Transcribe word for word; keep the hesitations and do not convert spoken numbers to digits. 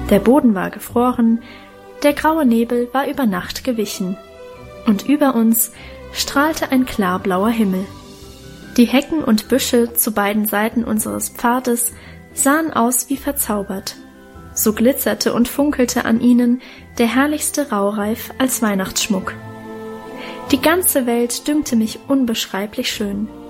Der Boden war gefroren, der graue Nebel war über Nacht gewichen, und über uns strahlte ein klarblauer Himmel. Die Hecken und Büsche zu beiden Seiten unseres Pfades sahen aus wie verzaubert. So glitzerte und funkelte an ihnen der herrlichste Raureif als Weihnachtsschmuck. Die ganze Welt dünkte mich unbeschreiblich schön.